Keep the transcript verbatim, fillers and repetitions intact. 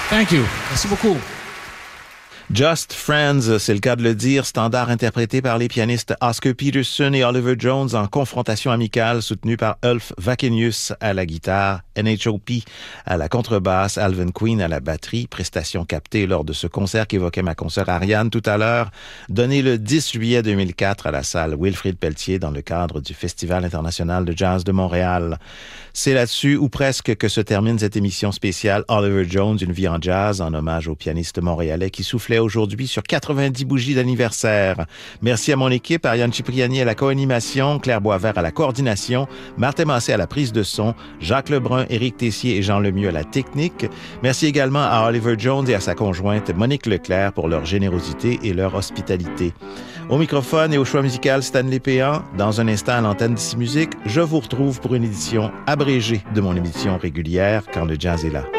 Thank you. Merci beaucoup. Just Friends, c'est le cas de le dire, standard interprété par les pianistes Oscar Peterson et Oliver Jones en confrontation amicale, soutenu par Ulf Wakenius à la guitare, N H O P à la contrebasse, Alvin Queen à la batterie, prestation captée lors de ce concert qu'évoquait ma consoeur Ariane tout à l'heure, donné le dix juillet deux mille quatre à la salle Wilfrid Pelletier dans le cadre du Festival international de jazz de Montréal. C'est là-dessus, ou presque, que se termine cette émission spéciale Oliver Jones, une vie en jazz, en hommage au pianiste montréalais qui soufflait aujourd'hui sur quatre-vingt-dix bougies d'anniversaire. Merci à mon équipe, Ariane Cipriani à la co-animation, Claire Boisvert à la coordination, Martin Massé à la prise de son, Jacques Lebrun, Éric Tessier et Jean Lemieux à la technique. Merci également à Oliver Jones et à sa conjointe Monique Leclerc pour leur générosité et leur hospitalité. Au microphone et au choix musical, Stanley Péan. Dans un instant à l'antenne d'Ici Musique, je vous retrouve pour une édition abrégée de mon émission régulière quand le jazz est là.